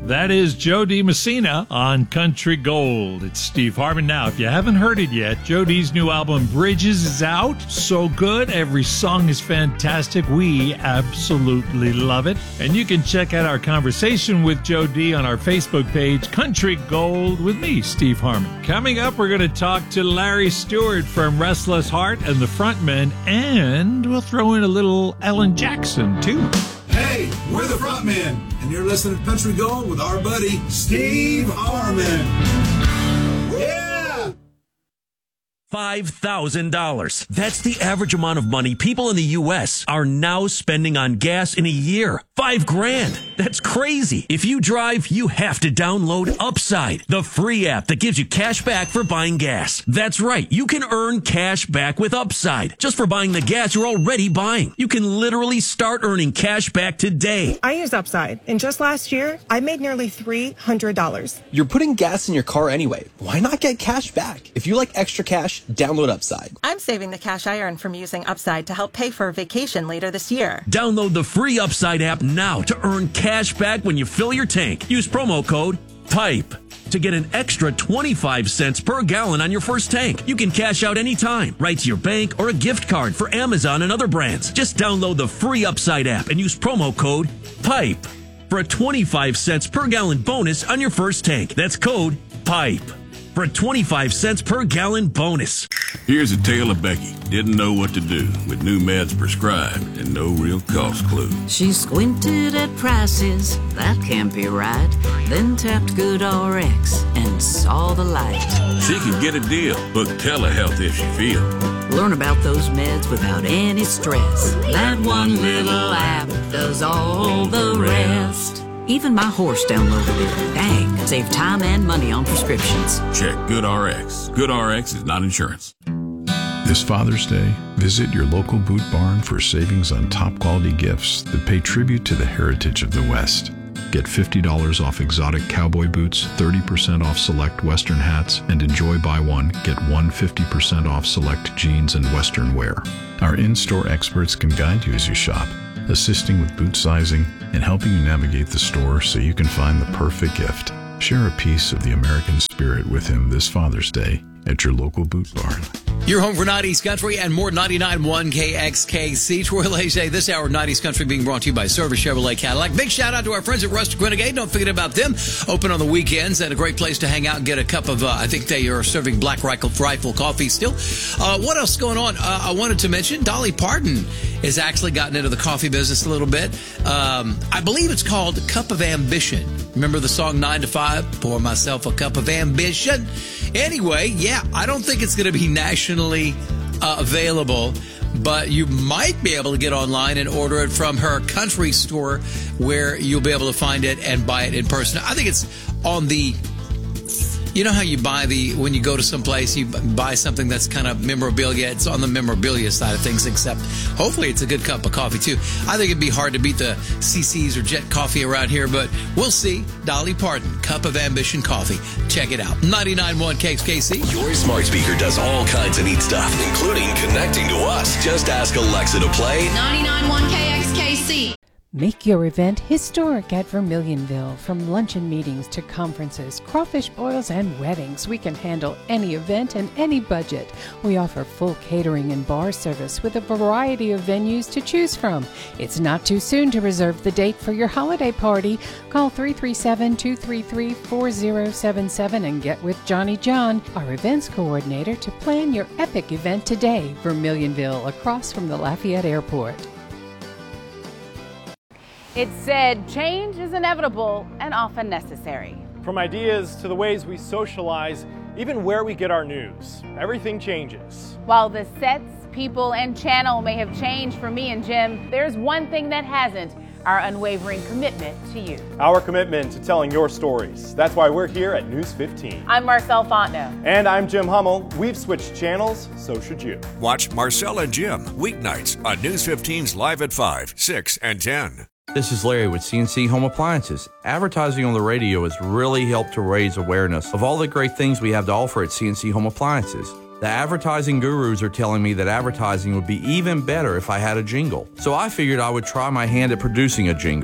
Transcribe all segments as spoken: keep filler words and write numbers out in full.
That is Joe D. Messina on Country Gold. It's Steve Harmon. Now, if you haven't heard it yet, Joe D's new album, Bridges, is out. So good. Every song is fantastic. We absolutely love it. And you can check out our conversation with Joe D on our Facebook page, Country Gold, with me, Steve Harmon. Coming up, we're going to talk to Larry Stewart from Restless Heart and the Frontmen, and we'll throw in a little Ellen Jackson, too. Hey, we're the Frontmen, and you're listening to Country Gold with our buddy, Steve Harmon. Yeah! five thousand dollars. That's the average amount of money people in the U S are now spending on gas in a year. Five grand. That's crazy. If you drive, you have to download Upside, the free app that gives you cash back for buying gas. That's right. You can earn cash back with Upside just for buying the gas you're already buying. You can literally start earning cash back today. I use Upside, and just last year, I made nearly three hundred dollars. You're putting gas in your car anyway. Why not get cash back? If you like extra cash, download Upside. I'm saving the cash I earn from using Upside to help pay for a vacation later this year. Download the free Upside app now to earn cash back when you fill your tank. Use promo code PIPE to get an extra twenty-five cents per gallon on your first tank. You can cash out anytime, right to your bank or a gift card for Amazon and other brands. Just download the free Upside app and use promo code PIPE for a twenty-five cents per gallon bonus on your first tank. That's code PIPE for a twenty-five cents per gallon bonus. Here's a tale of Becky. Didn't know what to do with new meds prescribed and no real cost clue. She squinted at prices, that can't be right. Then tapped GoodRx and saw the light. She could get a deal. Book telehealth if she feel. Learn about those meds without any stress. That one little app does all the rest. Even my horse downloaded it. Dang, save time and money on prescriptions. Check GoodRx. GoodRx is not insurance. This Father's Day, visit your local Boot Barn for savings on top-quality gifts that pay tribute to the heritage of the West. Get fifty dollars off exotic cowboy boots, thirty percent off select Western hats, and enjoy buy one, get one fifty percent off select jeans and Western wear. Our in-store experts can guide you as you shop, assisting with boot sizing and helping you navigate the store so you can find the perfect gift. Share a piece of the American spirit with him this Father's Day at your local Boot Barn. You're home for nineties Country and more ninety-nine point one K X K C. Troy Laissez, this hour of nineties Country being brought to you by Service Chevrolet Cadillac. Big shout out to our friends at Rustic Renegade. Don't forget about them. Open on the weekends and a great place to hang out and get a cup of, uh, I think they are serving Black Rifle, Rifle coffee still. Uh, what else is going on? Uh, I wanted to mention Dolly Parton has actually gotten into the coffee business a little bit. Um, I believe it's called Cup of Ambition. Remember the song nine to five? Pour myself a cup of ambition. Anyway, yeah, I don't think it's going to be nationally uh, available, but you might be able to get online and order it from her country store where you'll be able to find it and buy it in person. I think it's on the, you know how you buy the, when you go to some place, you buy something that's kind of memorabilia. It's on the memorabilia side of things, except hopefully it's a good cup of coffee too. I think it'd be hard to beat the C C's or Jet Coffee around here, but we'll see. Dolly Parton, Cup of Ambition Coffee. Check it out. ninety-nine point one K X K C. Your smart speaker does all kinds of neat stuff, including connecting to us. Just ask Alexa to play ninety-nine point one K X K C. Make your event historic at Vermilionville. From luncheon meetings to conferences, crawfish boils, and weddings, we can handle any event and any budget. We offer full catering and bar service with a variety of venues to choose from. It's not too soon to reserve the date for your holiday party. Call three three seven, two three three, four zero seven seven and get with Johnny John, our events coordinator, to plan your epic event today. Vermilionville, across from the Lafayette Airport. It said change is inevitable and often necessary. From ideas to the ways we socialize, even where we get our news, everything changes. While the sets, people, and channel may have changed for me and Jim, there's one thing that hasn't: our unwavering commitment to you. Our commitment to telling your stories. That's why we're here at News fifteen. I'm Marcel Fontenot. And I'm Jim Hummel. We've switched channels, so should you. Watch Marcel and Jim weeknights on News fifteen's Live at five, six, and ten. This is Larry with C N C Home Appliances. Advertising on the radio has really helped to raise awareness of all the great things we have to offer at C N C Home Appliances. The advertising gurus are telling me that advertising would be even better if I had a jingle. So I figured I would try my hand at producing a jingle.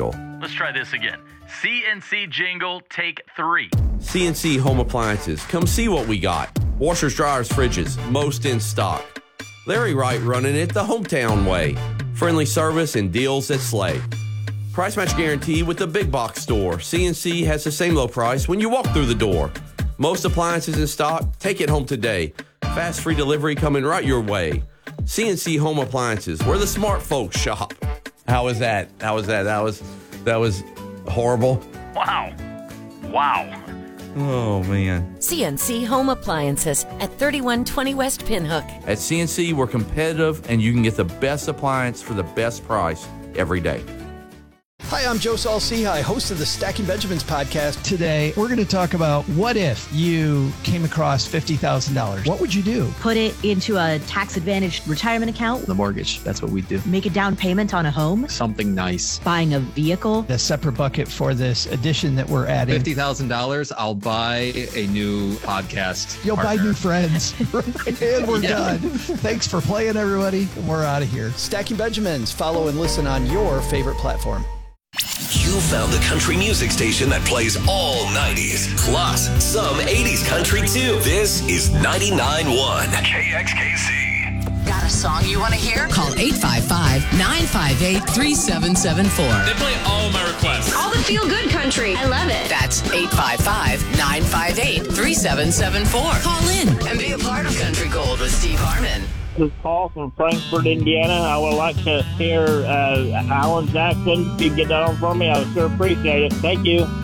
Let's try this again. C N C jingle, take three. C N C Home Appliances. Come see what we got. Washers, dryers, fridges, most in stock. Larry Wright running it the hometown way. Friendly service and deals that slay. Price match guarantee with the big box store. C N C has the same low price when you walk through the door. Most appliances in stock. Take it home today. Fast free delivery coming right your way. C N C Home Appliances, where the smart folks shop. How was that? How was that? That was that was horrible. Wow. Wow. Oh, man. C N C Home Appliances at thirty-one twenty West Pinhook. At C N C, we're competitive, and you can get the best appliance for the best price every day. Hi, I'm Joe Saul-Sehy, host of the Stacking Benjamins podcast. Today, we're going to talk about what if you came across fifty thousand dollars? What would you do? Put it into a tax-advantaged retirement account. The mortgage, that's what we do. Make a down payment on a home. Something nice. Buying a vehicle. A separate bucket for this addition that we're adding. fifty thousand dollars, I'll buy a new podcast You'll partner. buy new friends. And we're Yeah. done. Thanks for playing, everybody. And we're out of here. Stacking Benjamins. Follow and listen on your favorite platform. You found the country music station that plays all nineties, plus some eighties country too. This is ninety-nine point one K X K C. Got a song you want to hear? Call eight five five, nine five eight, three seven seven four. They play all my requests. All the feel-good country. I love it. That's eight five five, nine five eight, three seven seven four. Call in and be a part of Country Gold with Steve Harmon. This is Paul from Frankfort, Indiana. I would like to hear uh, Alan Jackson. If you get that on for me, I would sure appreciate it. Thank you.